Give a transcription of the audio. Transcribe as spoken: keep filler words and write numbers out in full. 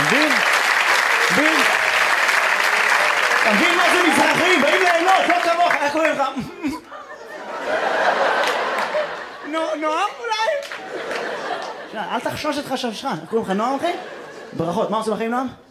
מבין? מבין? אתה מבין מה זה מזרחים? באים ליהנות, לא כמוך, איך קוראים לך? נועם אולי? אל תחשוש את חששך, קוראים לך נועם אחי? ברכות, מה עושים בחיים נועם?